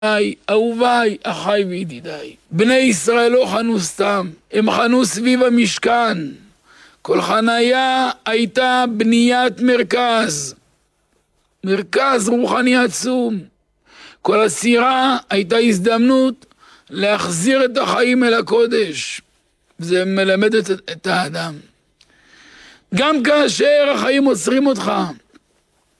אהוביי, אחיי וידידיי, בני ישראל לא חנו סתם, הם חנו סביב המשכן. כל חניה הייתה בניית מרכז, מרכז רוחני עצום. כל הסירה הייתה הזדמנות להחזיר את החיים אל הקודש. זה מלמד את האדם. גם כאשר החיים עוצרים אותך,